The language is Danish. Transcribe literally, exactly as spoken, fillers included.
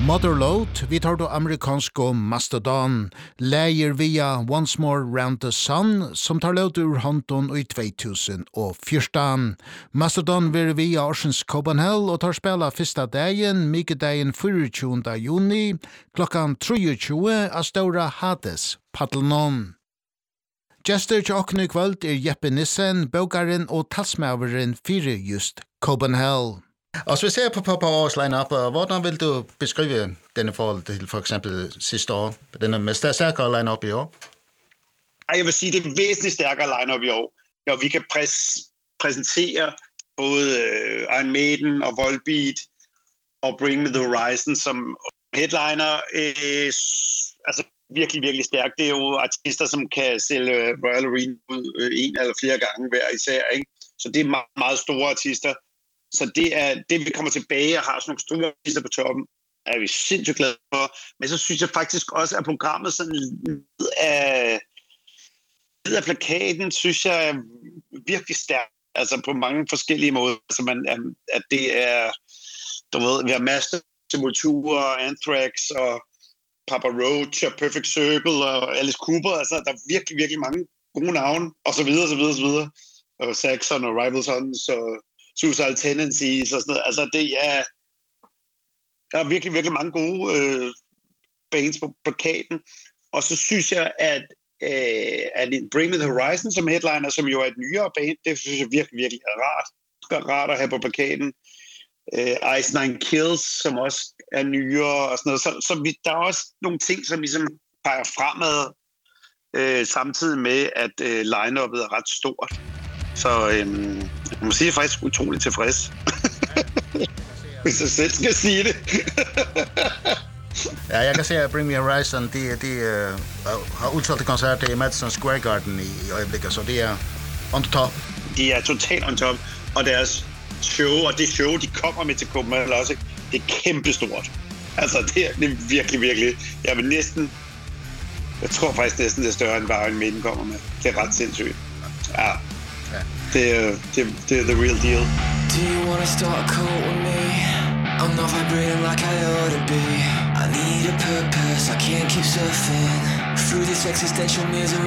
Motherload, vi tar då amerikansko Mastodon, läger via Once More Round the Sun, som tar låt ur Honton i två tusen fjorton. Mastodon ver via Orsens Copenhagen och tar spela första dagen, mycket dagen tjugofyra juni, klockan tjugotre av Stora Hades, Paddelnon. Jester til åkne kvöld er Jeppe Nissen, bokaren og talsmaveren fire just Copenhagen. Og så vi ser på på, på års line-up, hvordan vil du beskrive denne forhold til for eksempel sidste år? Den er med stærkere line-up i år? Jeg vil sige, det er væsentligt stærkere line-up i år. Når vi kan præs- præsentere både uh, Iron Maiden og Volbeat og Bring Me The Horizon som headliner, øh, altså virkelig, virkelig stærkt. Det er jo artister, som kan sælge Royal Arena ud en eller flere gange hver især, ikke? Så det er meget, meget store artister. Så det er det, vi kommer tilbage og har sådan nogle store artister på toppen, er vi sindssygt glade for. Men så synes jeg faktisk også, at programmet sådan ned af, ned af plakaten, synes jeg er virkelig stærkt. Altså på mange forskellige måder. Altså man, at det er, du ved, vi har Master, Sepultura, Anthrax og Papa Roach og Perfect Circle og Alice Cooper. Altså der er virkelig, virkelig mange gode navne, og så videre, så videre, så videre. Og Saxon og Rival Sons og Suicidal Tendencies og sådan noget. Altså det er, der er virkelig, virkelig mange gode øh, bands på plakaten. Og så synes jeg, at, øh, at Bring Me The Horizon som headliner, som jo er et nyere band, det synes jeg virkelig, virkelig er rart. Det er rart at have på plakaten. Øh, Ice Nine Kills, som også er nyere og sådan noget. Så, så vi, der er også nogle ting, som ligesom peger fremad, øh, samtidig med, at øh, line-up'et er ret stort. Så øhm, jeg må sige, at jeg er faktisk utroligt tilfreds. Hvis jeg selv skal sige det. Ja, jeg kan se, at Bring Me Horizon, de, de uh, har udsolgte koncerter i Madison Square Garden i, i øjeblikket, så det er on top. De er totalt on top, og deres show, og det show, de kommer med til Copenhagen også, det er kæmpestort. Altså, det er, det er virkelig, virkelig, jeg vil næsten, jeg tror faktisk næsten, det er større, end bare en Maiden kommer med. Det er ret sindssygt. Ja. Det er, det, det er the real deal. Do you wanna start a cult with me? I'm not vibrating like I ought to be. I need a purpose, I can't keep surfing through this existential misery.